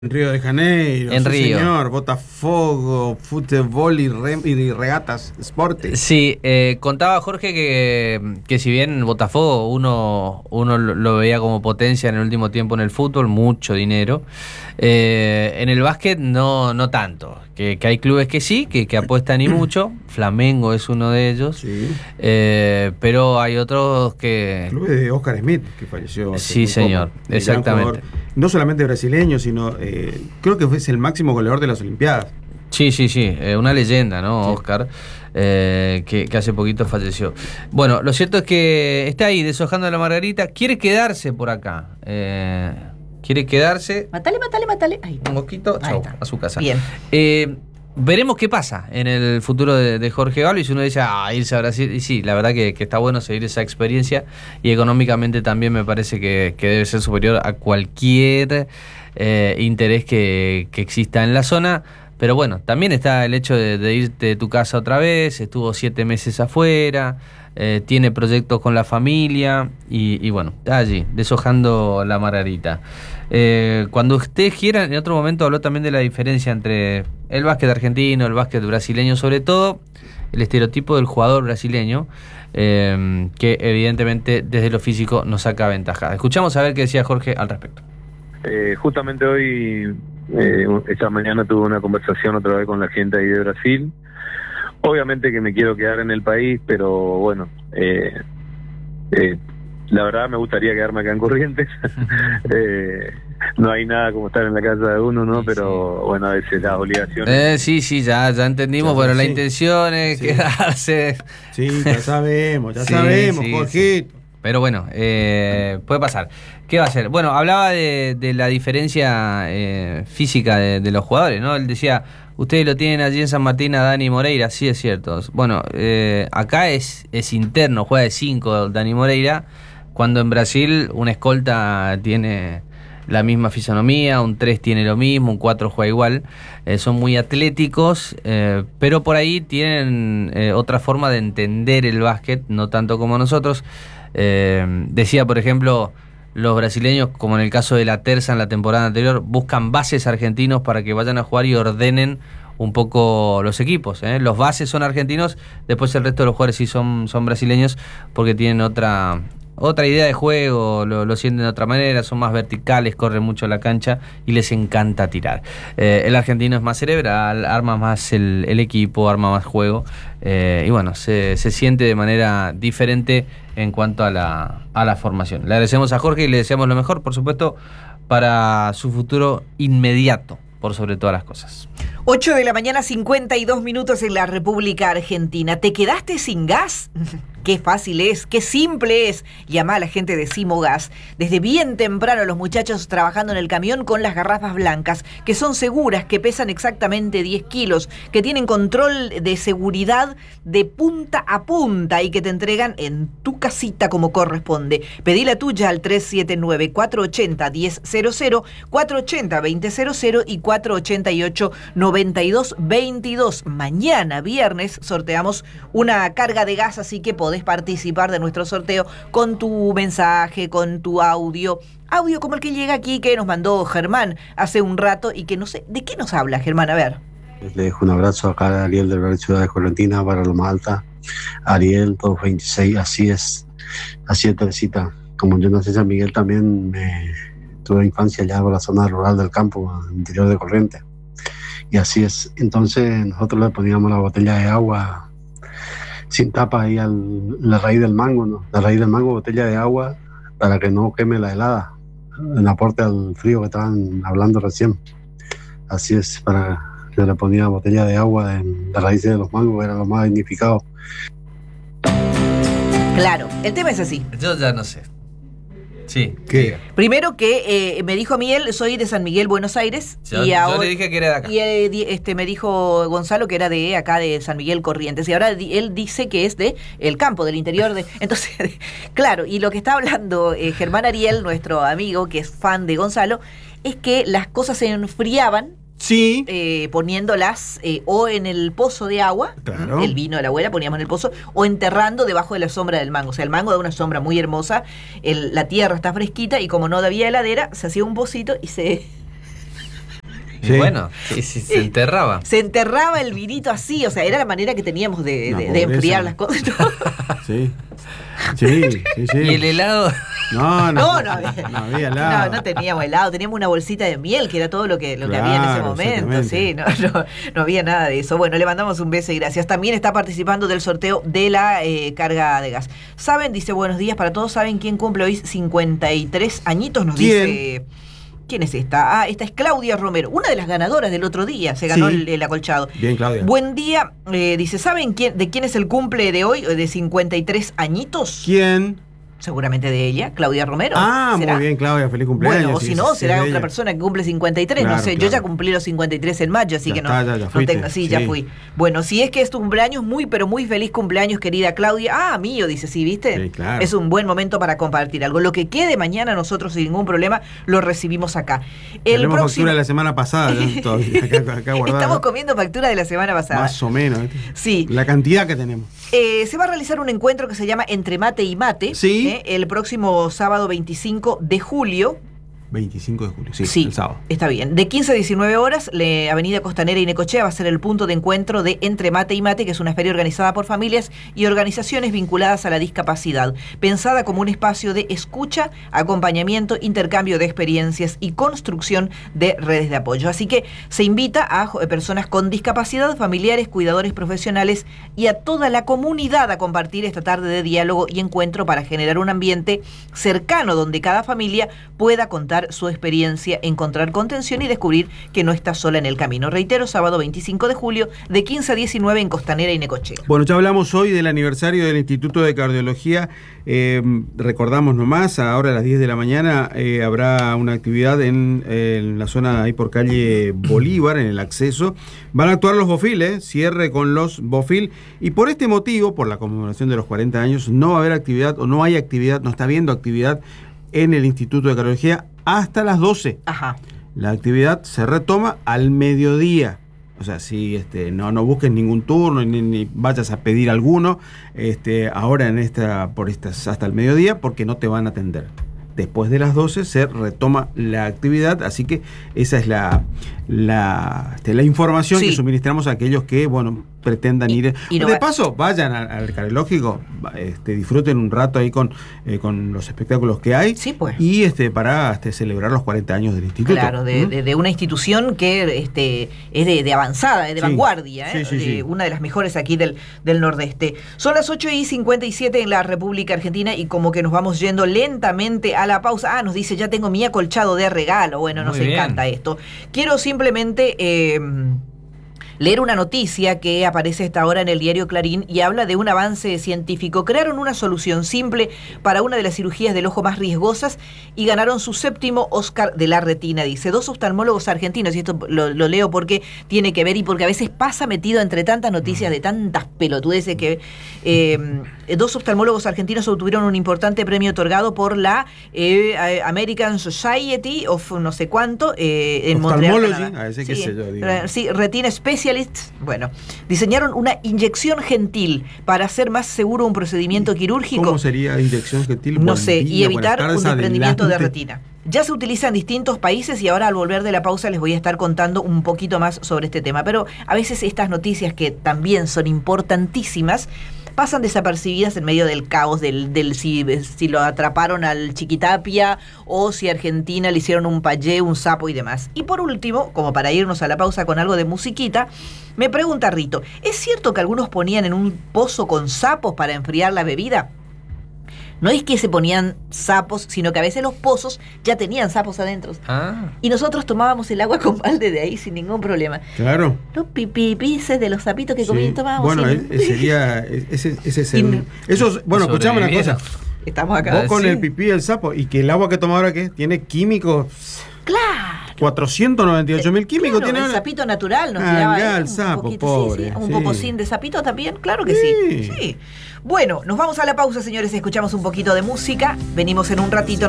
En Río de Janeiro, En sí, Río. señor, Botafogo, fútbol y regatas, esporte. Sí, contaba Jorge que si bien Botafogo uno lo veía como potencia en el último tiempo en el fútbol, mucho dinero, en el básquet no tanto, que hay clubes que sí, que apuestan y mucho, Flamengo es uno de ellos, Sí. pero hay otros que... Club de Oscar Smith, que falleció hace Sí, muy señor, poco. Gran exactamente. jugador, no solamente brasileño, sino creo que fue el máximo goleador de las Olimpiadas. Sí, una leyenda, ¿no? Sí. Oscar, que hace poquito falleció. Bueno, lo cierto es que está ahí deshojando la margarita, quiere quedarse por acá. Quiere quedarse. Matale. Ahí está. Un poquito, Ahí chau, está. a su casa. Bien. Veremos qué pasa en el futuro de Jorge Galo. Y si uno dice, irse a Brasil, y sí, la verdad que está bueno seguir esa experiencia. Y económicamente también me parece que debe ser superior a cualquier interés que exista en la zona. Pero bueno, también está el hecho de irte de tu casa otra vez, estuvo 7 meses afuera, tiene proyectos con la familia y bueno, está allí, deshojando la margarita. Cuando ustedes quieran, en otro momento habló también de la diferencia entre el básquet argentino, el básquet brasileño, sobre todo el estereotipo del jugador brasileño, que evidentemente desde lo físico nos saca ventaja. Escuchamos a ver qué decía Jorge al respecto. Justamente hoy, esta mañana tuve una conversación otra vez con la gente ahí de Brasil. Obviamente que me quiero quedar en el país, pero bueno, la verdad me gustaría quedarme acá en Corrientes. No hay nada como estar en la casa de uno, ¿no? Pero bueno, a veces las obligaciones... Sí, ya entendimos. Bueno, la intención es quedarse. Sí, ya sabemos, Jorgito. Pero bueno, puede pasar. ¿Qué va a hacer? Bueno, hablaba de la diferencia física de los jugadores, ¿no? Él decía, ustedes lo tienen allí en San Martín a Dani Moreira, sí es cierto. Bueno, acá es interno, juega de 5 Dani Moreira, cuando en Brasil un escolta tiene la misma fisonomía, un 3 tiene lo mismo, un 4 juega igual. Son muy atléticos, pero por ahí tienen otra forma de entender el básquet, no tanto como nosotros. Decía, por ejemplo, los brasileños, como en el caso de la Terza en la temporada anterior, buscan bases argentinos para que vayan a jugar y ordenen un poco los equipos, ¿eh? Los bases son argentinos, después el resto de los jugadores sí son brasileños, porque tienen otra idea de juego, lo sienten de otra manera, son más verticales, corren mucho la cancha y les encanta tirar. El argentino es más cerebral, arma más el equipo, arma más juego, y bueno, se siente de manera diferente en cuanto a la formación. Le agradecemos a Jorge y le deseamos lo mejor, por supuesto, para su futuro inmediato, por sobre todas las cosas. 8 de la mañana, 52 minutos en la República Argentina. ¿Te quedaste sin gas? Qué fácil es, qué simple es. Llama a la gente de Simogas. Desde bien temprano los muchachos trabajando en el camión con las garrafas blancas, que son seguras, que pesan exactamente 10 kilos, que tienen control de seguridad de punta a punta y que te entregan en tu casita como corresponde. Pedí la tuya al 379-480-1000, 480-2000 y 488-9222. Mañana, viernes, sorteamos una carga de gas, así que podés participar de nuestro sorteo con tu mensaje, con tu audio como el que llega aquí, que nos mandó Germán hace un rato y que no sé, ¿de qué nos habla Germán? A ver. Le dejo un abrazo acá a Ariel de la ciudad de Correntina para Loma Alta. Ariel, 226, así es, Teresita. Como yo nací en San Miguel, también tuve infancia allá por la zona rural del campo, interior de Corrientes. Y así es. Entonces nosotros le poníamos la botella de agua sin tapa ahí la raíz del mango, ¿no? La raíz del mango, botella de agua para que no queme la helada, en aporte al frío que estaban hablando recién. Así es, yo le ponía botella de agua en las raíces de los mangos, era lo más dignificado. Claro, el tema es así. Yo ya no sé. Sí. ¿Qué? Primero que me dijo Miguel, soy de San Miguel, Buenos Aires. Yo le dije que era de acá. Y me dijo Gonzalo que era de acá, de San Miguel Corrientes. Y ahora él dice que es de el campo, del interior de... Entonces, claro, y lo que está hablando Germán Ariel, nuestro amigo, que es fan de Gonzalo, es que las cosas se enfriaban. Sí. Poniéndolas o en el pozo de agua, claro. El vino de la abuela poníamos en el pozo, o enterrando debajo de la sombra del mango. O sea, el mango da una sombra muy hermosa, la tierra está fresquita y como no había heladera, se hacía un pocito y se Sí. Y bueno, se enterraba. Se enterraba el vinito así, o sea, era la manera que teníamos de enfriar las cosas. Sí. Sí. ¿Y el helado? No había helado. No teníamos helado, teníamos una bolsita de miel, que era todo lo que Claro, había en ese momento. Sí, no había nada de eso. Bueno, le mandamos un beso y gracias. También está participando del sorteo de la carga de gas. ¿Saben? Dice, buenos días para todos. ¿Saben quién cumple hoy 53 añitos? Nos dice... ¿Quién es esta? Esta es Claudia Romero, una de las ganadoras del otro día. Se ganó el acolchado. Bien, Claudia. Buen día. Dice, ¿saben de quién es el cumple de hoy, de 53 añitos? ¿Quién? Seguramente de ella, Claudia Romero. ¿Será? Muy bien, Claudia, feliz cumpleaños. Bueno, o si no, será otra persona que cumple 53, claro, no sé. Claro. Yo ya cumplí los 53 en mayo, así ya que está, no, ya fuiste. no tengo. Ya fui. Bueno, si es que es tu cumpleaños, pero muy feliz cumpleaños, querida Claudia. Mío, dice, sí, ¿viste? Sí, claro. Es un buen momento para compartir algo. Lo que quede mañana nosotros sin ningún problema lo recibimos acá. Tenemos factura de la semana pasada, todavía, acá guardada. Estamos comiendo factura de la semana pasada. Más o menos. Sí. La cantidad que tenemos. Se va a realizar un encuentro que se llama Entre Mate y Mate. Sí. El próximo sábado 25 de julio. 25 de julio, sí, el sábado. Está bien. De 15 a 19 horas, Avenida Costanera y Necochea va a ser el punto de encuentro de Entre Mate y Mate, que es una feria organizada por familias y organizaciones vinculadas a la discapacidad, pensada como un espacio de escucha, acompañamiento, intercambio de experiencias y construcción de redes de apoyo. Así que se invita a personas con discapacidad, familiares, cuidadores profesionales y a toda la comunidad a compartir esta tarde de diálogo y encuentro para generar un ambiente cercano donde cada familia pueda contar su experiencia, encontrar contención y descubrir que no está sola en el camino. Reitero, sábado 25 de julio, de 15 a 19 en Costanera y Necochea. Bueno, ya hablamos hoy del aniversario del Instituto de Cardiología. Recordamos nomás, ahora a las 10 de la mañana habrá una actividad en la zona ahí por calle Bolívar, en el acceso. Van a actuar los Bofil, cierre con los Bofil. Y por este motivo, por la conmemoración de los 40 años, no va a haber actividad, o no hay actividad, no está habiendo actividad en el Instituto de Cardiología hasta las 12. Ajá. La actividad se retoma al mediodía. O sea, si no busques ningún turno ni vayas a pedir alguno ahora hasta el mediodía, porque no te van a atender. Después de las 12 se retoma la actividad, así que esa es la información que suministramos a aquellos que, pretendan ir. Y de paso, vayan al cardiológico, disfruten un rato ahí con los espectáculos que hay. Sí, pues. Y para celebrar los 40 años del instituto. Claro, de una institución que es de avanzada, de vanguardia, sí. Una de las mejores aquí del Nordeste. Son las 8:57 en la República Argentina y como que nos vamos yendo lentamente a la pausa. Nos dice, ya tengo mi acolchado de regalo. Bueno, nos encanta esto. Quiero simplemente leer una noticia que aparece esta hora en el diario Clarín y habla de un avance científico. Crearon una solución simple para una de las cirugías del ojo más riesgosas y ganaron su 7º Oscar de la retina, dice. 2 oftalmólogos argentinos, y esto lo leo porque tiene que ver y porque a veces pasa metido entre tantas noticias de tantas pelotudeces que 2 oftalmólogos argentinos obtuvieron un importante premio otorgado por la American Society of no sé cuánto en Montreal, Canadá. A ese qué sé yo, digo. Sí, Retina Specialists. Bueno, diseñaron una inyección gentil para hacer más seguro un procedimiento quirúrgico. ¿Cómo sería inyección gentil? No sé, y evitar un desprendimiento de retina. Ya se utiliza en distintos países y ahora al volver de la pausa les voy a estar contando un poquito más sobre este tema. Pero a veces estas noticias que también son importantísimas pasan desapercibidas en medio del caos del si lo atraparon al Chiquitapia o si a Argentina le hicieron un payé, un sapo y demás. Y por último, como para irnos a la pausa con algo de musiquita, me pregunta Rito, ¿es cierto que algunos ponían en un pozo con sapos para enfriar la bebida? No es que se ponían sapos, sino que a veces los pozos ya tenían sapos adentro. Y nosotros tomábamos el agua con balde de ahí sin ningún problema. Claro. Los pipipices de los sapitos que comían y tomábamos. Bueno, ese es el... escuchame una cosa. Estamos acá. Vos con el pipí del sapo, y que el agua que toma ahora, ¿qué? Tiene químicos... Claro. 498.000 químicos claro, tiene. El sapito natural nos tiraba el sapo, pobre. Un popocín de sapito también, claro que sí. Bueno, nos vamos a la pausa, señores, escuchamos un poquito de música, venimos en un ratito.